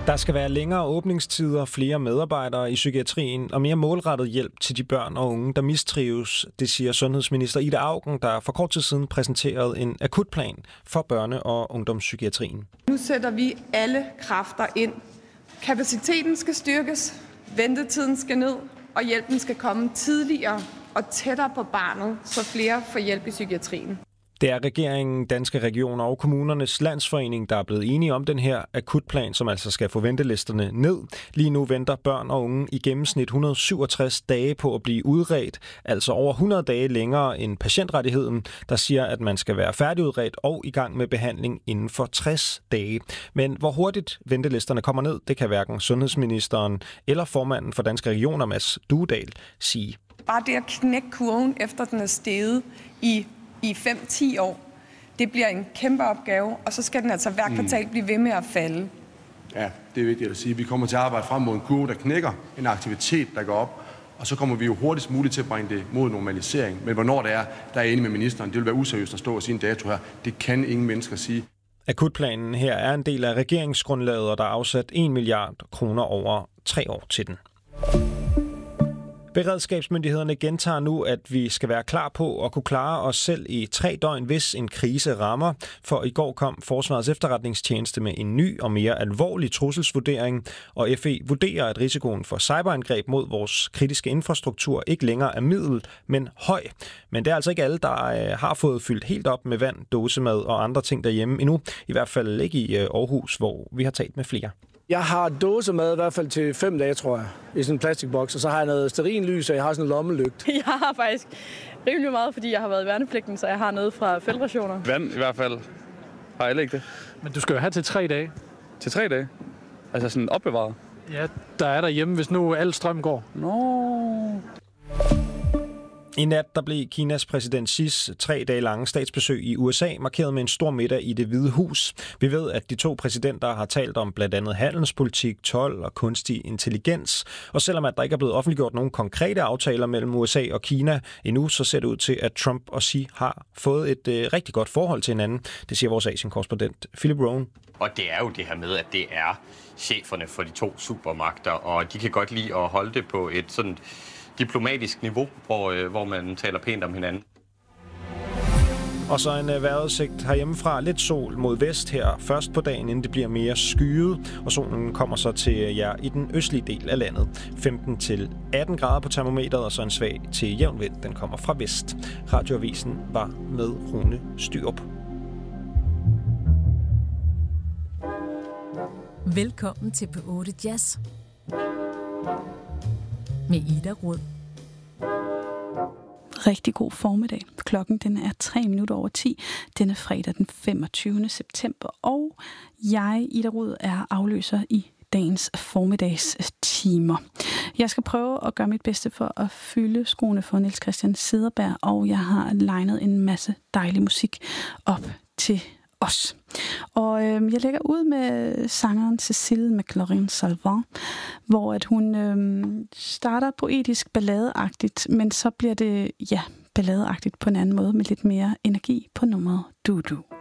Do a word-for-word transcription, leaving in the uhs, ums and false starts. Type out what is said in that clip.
Der skal være længere åbningstider, flere medarbejdere i psykiatrien og mere målrettet hjælp til de børn og unge, der mistrives. Det siger sundhedsminister Ida Auken, der for kort tid siden præsenterede en akutplan for børne- og ungdomspsykiatrien. Nu sætter vi alle kræfter ind. Kapaciteten skal styrkes, ventetiden skal ned, og hjælpen skal komme tidligere og tættere på barnet, så flere får hjælp i psykiatrien. Det er regeringen, Danske Regioner og Kommunernes Landsforening, der er blevet enige om den her akutplan, som altså skal få ventelisterne ned. Lige nu venter børn og unge i gennemsnit et hundrede og syvogtres dage på at blive udredt, altså over hundrede dage længere end patientrettigheden, der siger, at man skal være færdigudredt og i gang med behandling inden for tres dage. Men hvor hurtigt ventelisterne kommer ned, det kan hverken sundhedsministeren eller formanden for Danske Regioner, Mads Duedal, sige. Bare det at knække kurven, efter den er steget i i fem til ti år. Det bliver en kæmpe opgave, og så skal den altså hver kvartal blive ved med at falde. Ja, det er vigtigt at sige. Vi kommer til at arbejde frem mod en kurve, der knækker, en aktivitet, der går op, og så kommer vi jo hurtigst muligt til at bringe det mod normalisering. Men hvornår det er, der er enig med ministeren, det vil være useriøst at stå og sige en dato her. Det kan ingen mennesker sige. Akutplanen her er en del af regeringsgrundlaget, og der er afsat en milliard kroner over tre år til den. Beredskabsmyndighederne gentager nu, at vi skal være klar på at kunne klare os selv i tre døgn, hvis en krise rammer. For i går kom Forsvarets Efterretningstjeneste med en ny og mere alvorlig trusselsvurdering, og F E vurderer, at risikoen for cyberangreb mod vores kritiske infrastruktur ikke længere er middel, men høj. Men det er altså ikke alle, der har fået fyldt helt op med vand, dåsemad og andre ting derhjemme endnu. I hvert fald ikke i Aarhus, hvor vi har talt med flere. Jeg har dåsemad i hvert fald til fem dage, tror jeg, i sådan en plastikboks. Og så har jeg noget stearinlys, og jeg har sådan en lommelygt. Jeg har faktisk rimelig meget, fordi jeg har været i værnepligten, så jeg har noget fra feltrationer. Vand i hvert fald. Har jeg ikke det? Men du skal jo have til tre dage. Til tre dage? Altså sådan opbevaret? Ja, der er derhjemme, hvis nu al strøm går. Nå... I nat der blev Kinas præsident Xi's tre dage lange statsbesøg i U S A markeret med en stor middag i Det Hvide Hus. Vi ved, at de to præsidenter har talt om blandt andet handelspolitik, told og kunstig intelligens. Og selvom at der ikke er blevet offentliggjort nogen konkrete aftaler mellem U S A og Kina endnu, så ser det ud til, at Trump og Xi har fået et øh, rigtig godt forhold til hinanden. Det siger vores Asien-korrespondent Philip Rowan. Og det er jo det her med, at det er cheferne for de to supermagter, og de kan godt lide at holde det på et sådan diplomatisk niveau, hvor, øh, hvor man taler pænt om hinanden. Og så en vejrudsigt herhjemmefra. Lidt sol mod vest her først på dagen, inden det bliver mere skyet. Og solen kommer så til jer i den østlige del af landet. femten til atten grader på termometeret, og så en svag til jævn vind. Den kommer fra vest. Radioavisen var med Rune Styrup. Velkommen til P otte Jazz med Ida Rod. Rigtig god formiddag. Klokken den er tre minutter over ti. Denne fredag den femogtyvende september. Og jeg, Ida Rod, er afløser i dagens formiddagstimer. Jeg skal prøve at gøre mit bedste for at fylde skoene for Niels Christian Cederberg, og jeg har legnet en masse dejlig musik op til os. Og øh, jeg lægger ud med sangeren Cécile McLaurin-Salvant, hvor at hun øh, starter poetisk balladeagtigt, men så bliver det ja, balladeagtigt på en anden måde med lidt mere energi på nummeret Du Du.